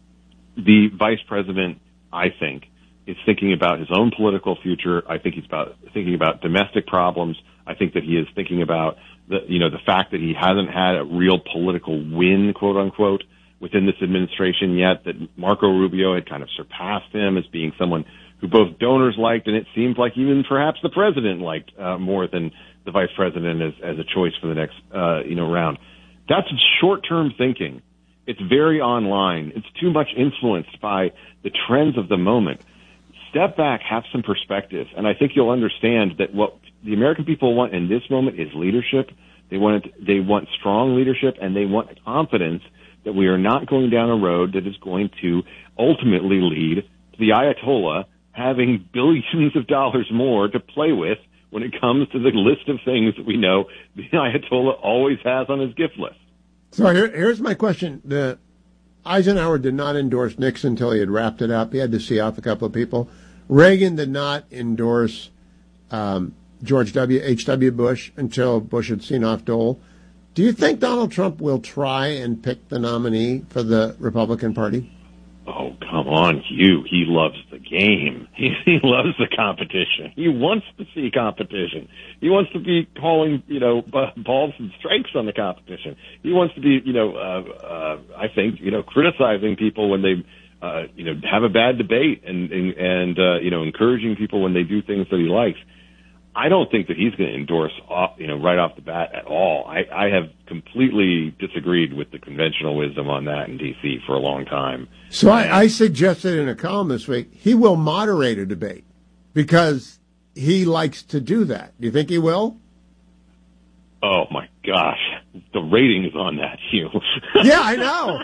the vice president, I think, is thinking about his own political future. I think he's about thinking about domestic problems. I think that he is thinking about the, you know, the fact that he hasn't had a real political win, quote unquote, within this administration yet, that Marco Rubio had kind of surpassed him as being someone who both donors liked, and it seems like even perhaps the president liked uh, more than the vice president as, as a choice for the next, uh, you know, round. That's short-term thinking. It's very online. It's too much influenced by the trends of the moment. Step back, have some perspective, and I think you'll understand that what the American people want in this moment is leadership. They want it, they want strong leadership, and they want confidence that we are not going down a road that is going to ultimately lead to the Ayatollah having billions of dollars more to play with when it comes to the list of things that we know the Ayatollah always has on his gift list. So here, here's my question. The Eisenhower did not endorse Nixon until he had wrapped it up. He had to see off a couple of people. Reagan did not endorse um, George W. H W. Bush until Bush had seen off Dole. Do you think Donald Trump will try and pick the nominee for the Republican Party? Oh, come on, Hugh. He loves the game. He, he loves the competition. He wants to see competition. He wants to be calling, you know, balls and strikes on the competition. He wants to be, you know, uh, uh, I think, you know, criticizing people when they, uh, you know, have a bad debate and, and, and uh, you know, encouraging people when they do things that he likes. I don't think that he's going to endorse, off, you know, right off the bat at all. I, I have completely disagreed with the conventional wisdom on that in D C for a long time. So I, I suggested in a column this week he will moderate a debate because he likes to do that. Do you think he will? Oh my gosh, the ratings on that, Hugh. Yeah, I know.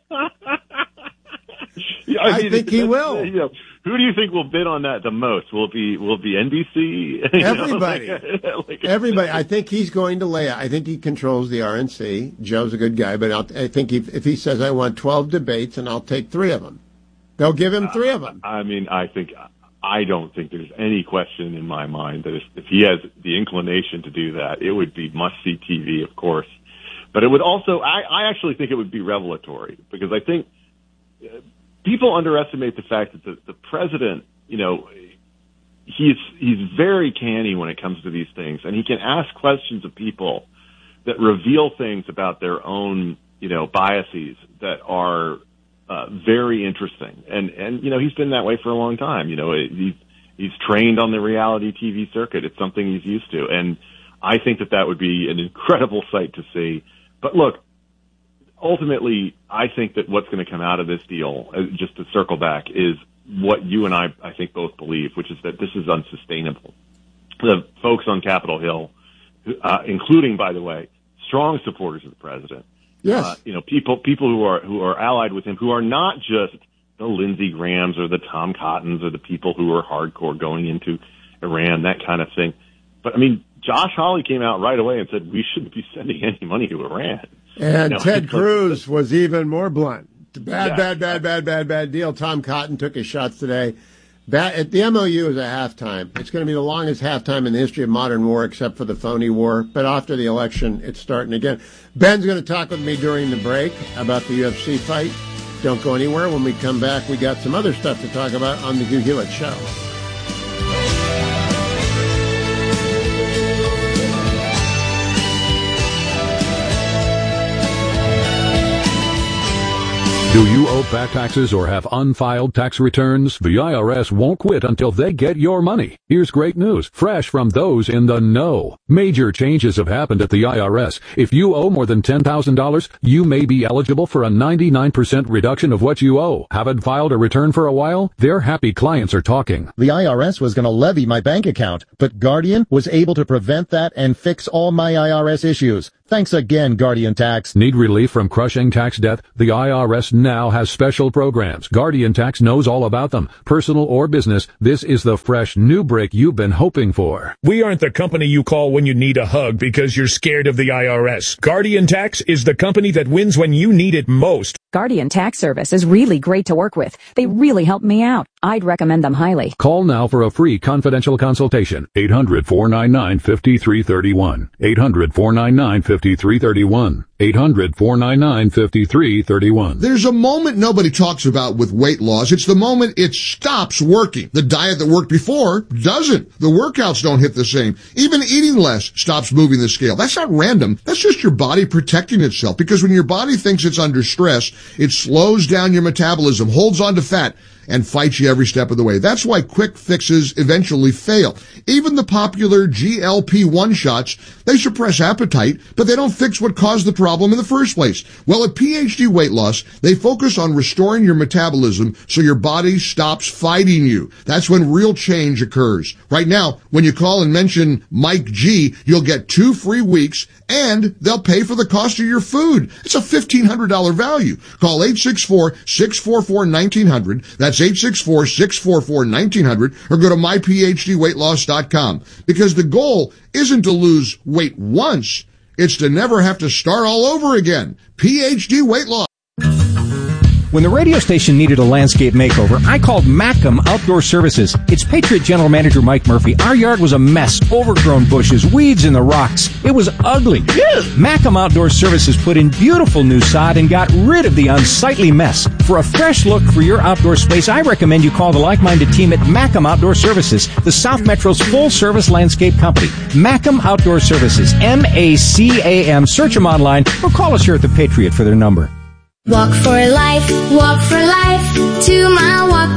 yeah, I, mean, I think he will. You know, who do you think will bid on that the most? Will it be will it be N B C? Everybody. Like, like, Everybody. I think he's going to lay out. I think he controls the R N C. Joe's a good guy, but I'll, I think he, if he says, I want twelve debates and I'll take three of them, they'll give him three of them. Uh, I mean, I think, I don't think there's any question in my mind that if, if he has the inclination to do that, it would be must-see T V, of course. But it would also, I, I actually think it would be revelatory because I think uh, people underestimate the fact that the, the president, you know, he's he's very canny when it comes to these things, and he can ask questions of people that reveal things about their own, you know, biases that are uh, very interesting. And and you know, he's been that way for a long time. You know, he's he's trained on the reality T V circuit. It's something he's used to, and I think that that would be an incredible sight to see. But look, ultimately, I think that what's going to come out of this deal, uh, just to circle back, is what you and I, I think, both believe, which is that this is unsustainable. The folks on Capitol Hill, uh, including, by the way, strong supporters of the president, yes, uh, you know, people people who are who are allied with him, who are not just the Lindsey Grahams or the Tom Cottons or the people who are hardcore going into Iran, that kind of thing. But I mean, Josh Hawley came out right away and said we shouldn't be sending any money to Iran. And you know, Ted Cruz was even more blunt. Bad, yeah. bad, bad, bad, bad, bad deal. Tom Cotton took his shots today. Bad, the M O U is a halftime. It's going to be the longest halftime in the history of modern war, except for the phony war. But after the election, it's starting again. Ben's going to talk with me during the break about the U F C fight. Don't go anywhere. When we come back, we got some other stuff to talk about on the Hugh Hewitt Show. Do you owe back taxes or have unfiled tax returns? The I R S won't quit until they get your money. Here's great news, fresh from those in the know. Major changes have happened at the I R S. If you owe more than ten thousand dollars, you may be eligible for a ninety-nine percent reduction of what you owe. Haven't filed a return for a while? Their happy clients are talking. The I R S was going to levy my bank account, but Guardian was able to prevent that and fix all my I R S issues. Thanks again, Guardian Tax. Need relief from crushing tax debt? The I R S now has special programs. Guardian Tax knows all about them. Personal or business, this is the fresh new break you've been hoping for. We aren't the company you call when you need a hug because you're scared of the I R S. Guardian Tax is the company that wins when you need it most. Guardian Tax Service is really great to work with. They really helped me out. I'd recommend them highly. Call now for a free confidential consultation. eight hundred, four nine nine, five three three one. eight hundred, four nine nine, five three three one. eight hundred, four nine nine, five three three one. There's a moment nobody talks about with weight loss. It's the moment it stops working. The diet that worked before doesn't. The workouts don't hit the same. Even eating less stops moving the scale. That's not random. That's just your body protecting itself, because when your body thinks it's under stress, it slows down your metabolism, holds on to fat, and fights you every step of the way. That's why quick fixes eventually fail. Even the popular G L P one shots, they suppress appetite, but they don't fix what caused the problem in the first place. Well, at P H D Weight Loss, they focus on restoring your metabolism so your body stops fighting you. That's when real change occurs. Right now, when you call and mention Mike G, you'll get two free weeks, and they'll pay for the cost of your food. It's a fifteen hundred dollars value. Call eight six four, six four four, one nine zero zero. That's eight six four, six four four, one nine zero zero, or go to my p h d weight loss dot com. Because the goal isn't to lose weight once, it's to never have to start all over again. P H D Weight Loss. When the radio station needed a landscape makeover, I called Macam Outdoor Services. It's Patriot General Manager Mike Murphy. Our yard was a mess, overgrown bushes, weeds in the rocks. It was ugly. Macam Outdoor Services put in beautiful new sod and got rid of the unsightly mess. For a fresh look for your outdoor space, I recommend you call the like-minded team at Macam Outdoor Services, the South Metro's full-service landscape company. Macam Outdoor Services, M A C A M. Search them online or call us here at the Patriot for their number. Walk for life, walk for life, two mile walk to stand.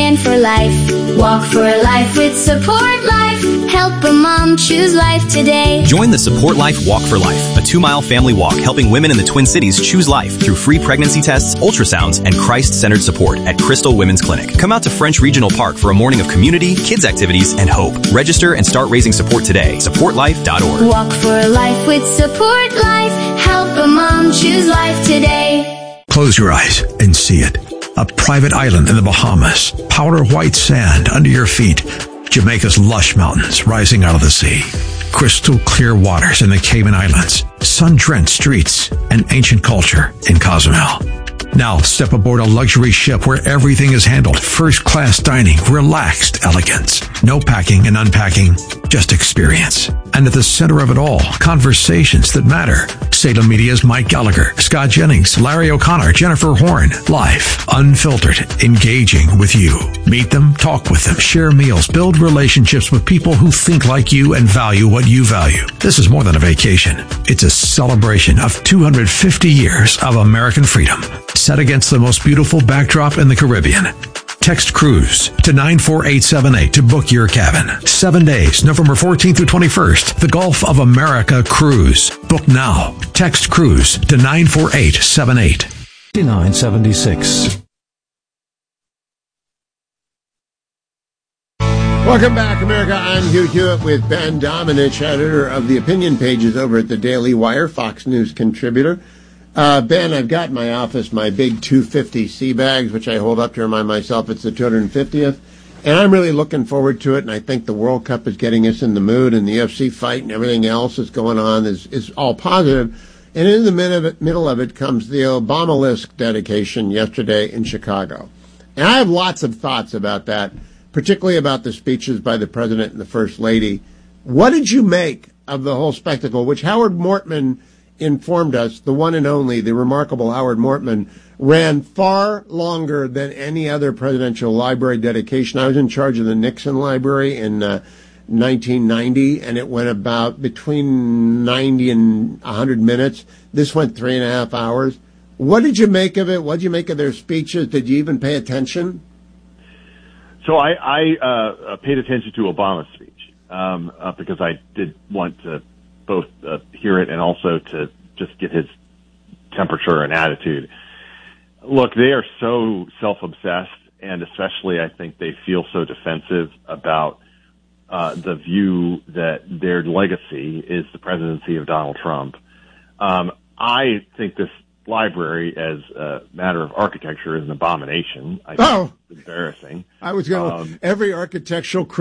stand for life. Walk for life with Support Life. Help a mom choose life today. Join the Support Life Walk for Life, a two-mile family walk helping women in the Twin Cities choose life through free pregnancy tests, ultrasounds, and Christ-centered support at Crystal Women's Clinic. Come out to French Regional Park for a morning of community, kids activities, and hope. Register and start raising support today. support life dot org. Walk for life with Support Life. Help a mom choose life today. Close your eyes and see it. A private island in the Bahamas. Powder white sand under your feet. Jamaica's lush mountains rising out of the sea. Crystal clear waters in the Cayman Islands. Sun-drenched streets and ancient culture in Cozumel. Now step aboard a luxury ship where everything is handled. First-class dining, relaxed elegance. No packing and unpacking, just experience. And at the center of it all, conversations that matter. Salem Media's Mike Gallagher, Scott Jennings, Larry O'Connor, Jennifer Horn. Live, unfiltered, engaging with you. Meet them, talk with them, share meals, build relationships with people who think like you and value what you value. This is more than a vacation. It's a celebration of two hundred fifty years of American freedom, set against the most beautiful backdrop in the Caribbean. Text cruise to nine four eight seven eight to book your cabin. Seven days, November fourteenth through twenty-first. The Gulf of America Cruise. Book now. Text cruise to nine four eight seven eight. nine seventy-six. Welcome back, America. I'm Hugh Hewitt with Ben Domenech, editor of the opinion pages over at the Daily Wire, Fox News contributor. Uh, Ben, I've got in my office my big two fifty sea bags, which I hold up to remind myself it's the two hundred fiftieth. And I'm really looking forward to it, and I think the World Cup is getting us in the mood, and the U F C fight and everything else that's going on is, is all positive. And in the middle of, it, middle of it comes the Obamalisk dedication yesterday in Chicago. And I have lots of thoughts about that, particularly about the speeches by the President and the First Lady. What did you make of the whole spectacle, which Howard Mortman informed us, the one and only, the remarkable Howard Mortman, ran far longer than any other presidential library dedication. I was in charge of the Nixon Library in uh, nineteen ninety, and it went about between ninety and one hundred minutes. This went three and a half hours. What did you make of it? What did you make of their speeches? Did you even pay attention? So I, I uh, paid attention to Obama's speech um, uh, because I did want to both uh, hear it and also to just get his temperature and attitude. Look, they are so self-obsessed, and especially I think they feel so defensive about uh, the view that their legacy is the presidency of Donald Trump. Um, I think this library, as a matter of architecture, is an abomination. I think oh, it's embarrassing. I was going to, um, every architectural